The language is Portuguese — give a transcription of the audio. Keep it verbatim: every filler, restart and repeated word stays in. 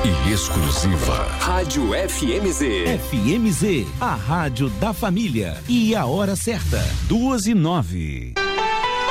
e exclusiva. Rádio F M Z. F M Z, a rádio da família. E a hora certa, duas e nove.